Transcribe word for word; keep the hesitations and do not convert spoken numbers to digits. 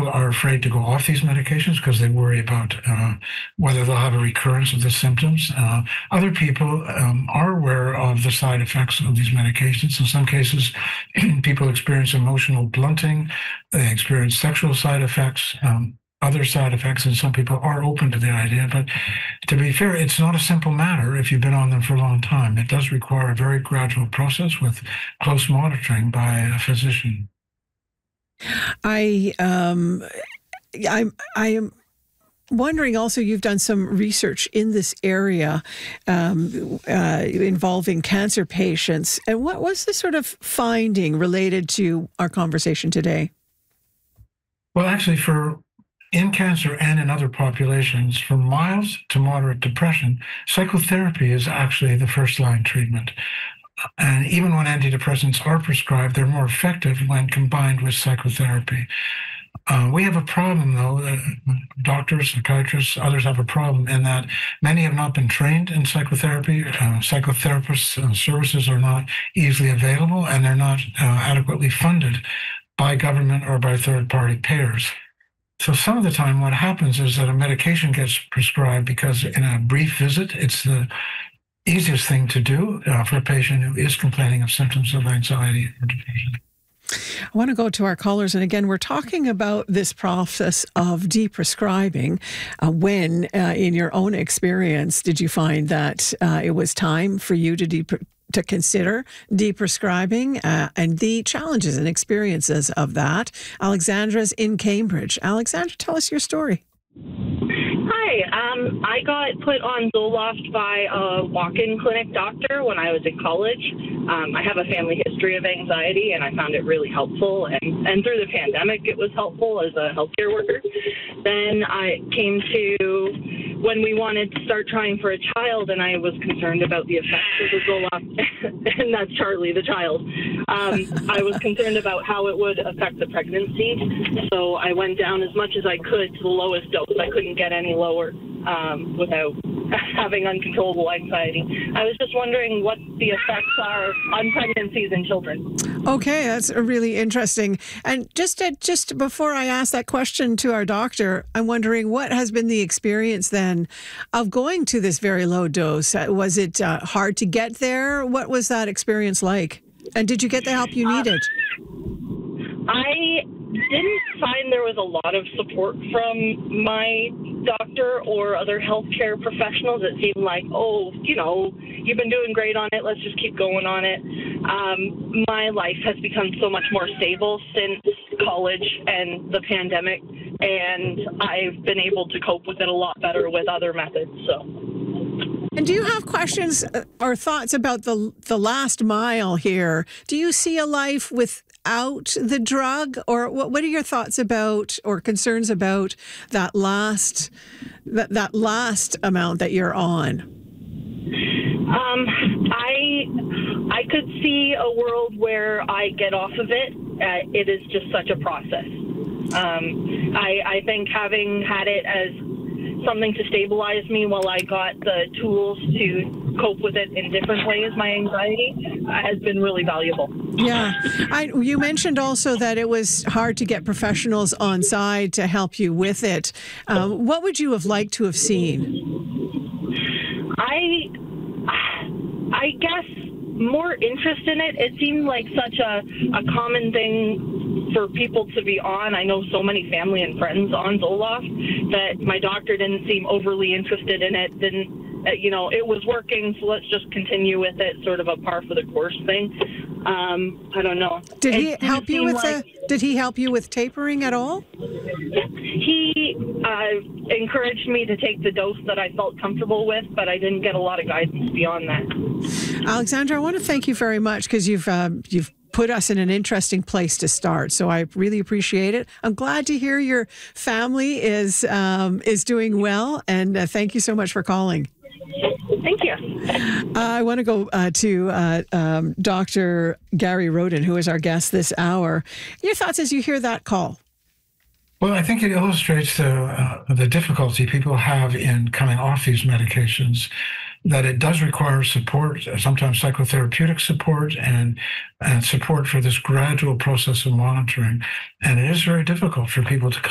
people are afraid to go off these medications because they worry about uh, whether they'll have a recurrence of the symptoms. Uh, other people um, are aware of the side effects of these medications. In some cases, people experience emotional blunting, they experience sexual side effects, um, other side effects, and some people are open to the idea. But to be fair, it's not a simple matter if you've been on them for a long time. It does require a very gradual process with close monitoring by a physician. I um, I'm I am wondering also, you've done some research in this area um, uh, involving cancer patients, and what was the sort of finding related to our conversation today? Well, actually, for in cancer and in other populations, from mild to moderate depression, psychotherapy is actually the first line treatment. And even when antidepressants are prescribed, they're more effective when combined with psychotherapy. Uh, we have a problem, though. Uh, doctors, psychiatrists, others have a problem in that many have not been trained in psychotherapy. Uh, psychotherapists' uh, services are not easily available, and they're not uh, adequately funded by government or by third-party payers. So some of the time what happens is that a medication gets prescribed because in a brief visit, it's the easiest thing to do uh, for a patient who is complaining of symptoms of anxiety or depression. I want to go to our callers. And again, we're talking about this process of deprescribing. Uh, when, uh, in your own experience, did you find that uh, it was time for you to de- to consider deprescribing uh, and the challenges and experiences of that? Alexandra's in Cambridge. Alexandra, tell us your story. Hi, um, I got put on Zoloft by a walk-in clinic doctor when I was in college. Um, I have a family history of anxiety, and I found it really helpful. And, and through the pandemic, it was helpful as a healthcare worker. Then I came to when we wanted to start trying for a child, and I was concerned about the effects of the Zoloft, and that's Charlie, the child. Um, I was concerned about how it would affect the pregnancy, so I went down as much as I could to the lowest dose. I couldn't get any lower um, without having uncontrollable anxiety. I was just wondering what the effects are on pregnancies in children. Okay, that's really interesting. And just to, just before I ask that question to our doctor, I'm wondering what has been the experience then of going to this very low dose? Was it uh, hard to get there? What was that experience like? And did you get the help you needed? Uh, I didn't find there was a lot of support from my doctor or other healthcare professionals. It seemed like, oh, you know, you've been doing great on it. Let's just keep going on it. Um, my life has become so much more stable since college and the pandemic, and I've been able to cope with it a lot better with other methods. So. And do you have questions or thoughts about the the last mile here? Do you see a life without the drug, or what? What are your thoughts about or concerns about that last that that last amount that you're on? Um, I I could see a world where I get off of it. Uh, it is just such a process. Um, I I think having had it as something to stabilize me while I got the tools to cope with it in different ways, my anxiety, uh, has been really valuable. Yeah. I, you mentioned also that it was hard to get professionals on side to help you with it. Um, what would you have liked to have seen? I, I guess more interest in it. It seemed like such a, a common thing for people to be on. I know so many family and friends on Zoloft that my doctor didn't seem overly interested in it. Didn't, uh, you know, it was working, so let's just continue with it, sort of a par for the course thing. Um, I don't know. Did he it help you with like, the, Did he help you with tapering at all? He uh, encouraged me to take the dose that I felt comfortable with, but I didn't get a lot of guidance beyond that. Alexandra, I want to thank you very much because you've uh, you've put us in an interesting place to start. So I really appreciate it. I'm glad to hear your family is um, is doing well, and uh, thank you so much for calling. Thank you. Uh, I want to go uh, to uh, um, Doctor Gary Roden, who is our guest this hour. Your thoughts as you hear that call? Well, I think it illustrates the, uh, the difficulty people have in coming off these medications, that it does require support, sometimes psychotherapeutic support, and, and support for this gradual process of monitoring. And it is very difficult for people to